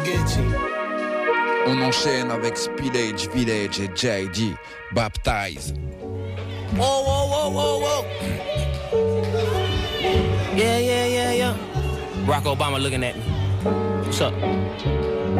spaghetti. On enchaîne avec Spillage, Village et JD, Baptize. Whoa, whoa, whoa, whoa, whoa. Yeah, yeah, yeah, yeah. Barack Obama looking at me. What's up?